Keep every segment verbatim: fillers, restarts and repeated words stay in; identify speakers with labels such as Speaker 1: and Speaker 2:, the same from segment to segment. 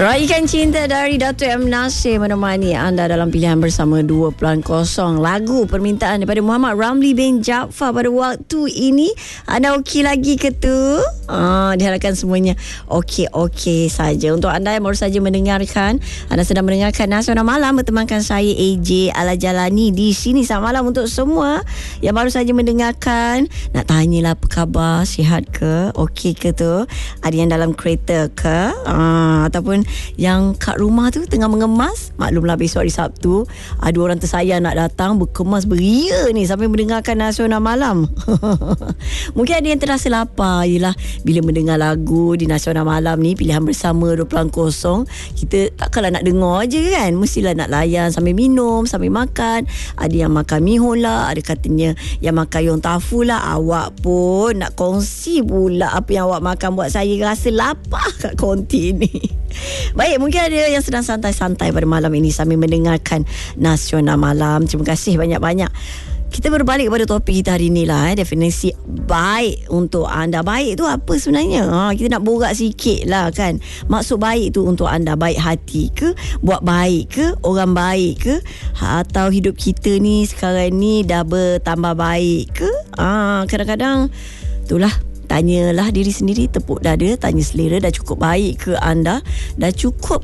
Speaker 1: Raikan Cinta dari Dato' M. Nasir menemani anda dalam pilihan bersama dua kosong. Lagu permintaan daripada Muhammad Ramli bin Jaafar pada waktu ini. Anda okey lagi ke tu? Ah, diharapkan semuanya okey-okey saja. Untuk anda yang baru saja mendengarkan, anda sedang mendengarkan Nasional Malam bertemankan saya A J Al-Jalani di sini. Selamat malam untuk semua yang baru saja mendengarkan. Nak tanyalah apa khabar, sihat ke? Okey ke tu? Ada yang dalam kereta ke? Ah, ataupun yang kat rumah tu tengah mengemas. Maklumlah besok hari Sabtu, ada orang tersayang nak datang berkemas beria ni sampai mendengarkan Nasional Malam. Mungkin ada yang terasa lapar. Yelah, bila mendengar lagu di Nasional Malam ni, pilihan bersama dua kosong, kita takkanlah nak dengar je kan, mestilah nak layan sambil minum, sambil makan. Ada yang makan mihun lah, ada katanya yang makan yong tafu lah. Awak pun nak kongsi pula apa yang awak makan buat saya rasa lapar kat konti ni. Baik, mungkin ada yang sedang santai-santai pada malam ini sambil mendengarkan Nasional Malam. Terima kasih banyak-banyak. Kita berbalik kepada topik kita hari ni lah, eh. Definisi baik untuk anda. Baik tu apa sebenarnya? Ha, kita nak borak sikit lah kan. Maksud baik tu untuk anda, baik hati ke? Buat baik ke? Orang baik ke? Ha, atau hidup kita ni sekarang ni dah bertambah baik ke? Ha, kadang-kadang itulah, tanyalah diri sendiri, tepuk dada, tanya selera, dah cukup baik ke anda? Dah cukup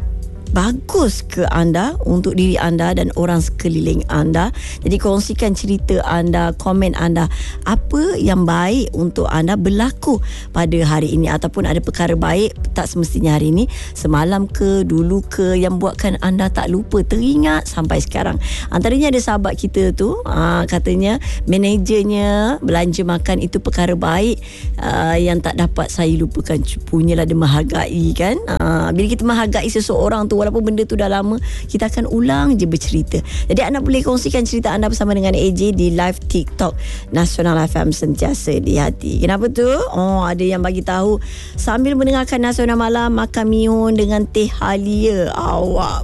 Speaker 1: bagus ke anda untuk diri anda dan orang sekeliling anda? Jadi kongsikan cerita anda, komen anda, apa yang baik untuk anda berlaku pada hari ini, ataupun ada perkara baik tak semestinya hari ini, semalam ke, dulu ke, yang buatkan anda tak lupa, teringat sampai sekarang. Antaranya ada sahabat kita tu, aa, katanya manajernya belanja makan itu perkara baik aa, yang tak dapat saya lupakan. Punyalah dia menghargai kan. Aa, bila kita menghargai seseorang tu, walaupun benda tu dah lama, kita akan ulang je bercerita. Jadi anda boleh kongsikan cerita anda bersama dengan A J di live TikTok Nasional F M, sentiasa di hati. Kenapa tu? Oh, ada yang bagi tahu sambil mendengarkan Nasional Malam makan mihun dengan teh halia. Awak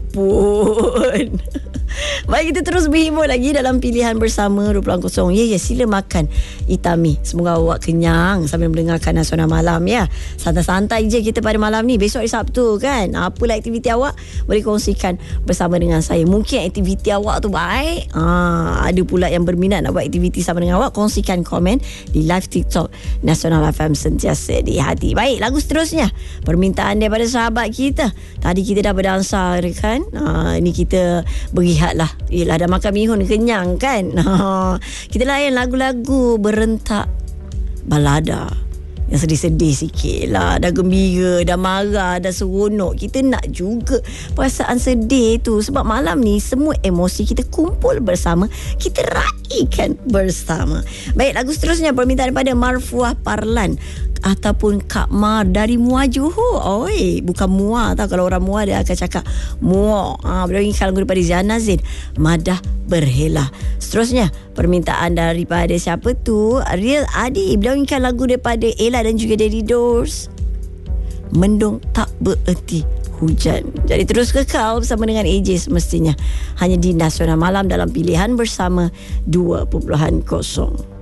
Speaker 1: pun. Baik, kita terus berhibur lagi dalam pilihan bersama dua kosong. Ya, ya, sila makan Itami. Semoga awak kenyang sambil mendengarkan Nasional Malam ya. Santai-santai je kita pada malam ni. Besok hari Sabtu kan. Apalah aktiviti awak, boleh kongsikan bersama dengan saya. Mungkin aktiviti awak tu baik. Ha, ada pula yang berminat nak buat aktiviti sama dengan awak. Kongsikan komen di live TikTok Nasional F M, sentiasa di hati. Baik, lagu seterusnya permintaan daripada sahabat kita. Tadi kita dah berdansa kan. Ha, ini kita berehat lah. Yelah, dah makan mihun kenyang kan. Ha, kita layan lagu-lagu berentak balada yang sedih-sedih sikit lah. Dah gembira, dah marah, dah seronok, kita nak juga perasaan sedih tu. Sebab malam ni semua emosi kita kumpul bersama, kita raikan bersama. Baik, lagu seterusnya permintaan daripada Marfuah Parlan ataupun Kak Mar dari Muar Johor. Oi, bukan Muar tau. Kalau orang Muar dia akan cakap Muar. Ha, beliau inginkan lagu daripada Ziana Zain, Madah Berhela. Seterusnya permintaan daripada siapa tu? Real Adi. Beliau inginkan lagu daripada Ella dan juga Daddy Doors, Mendung Tak Bererti Hujan. Jadi terus kekal bersama dengan A J semestinya, hanya di Nasional Malam dalam pilihan bersama dua kosong.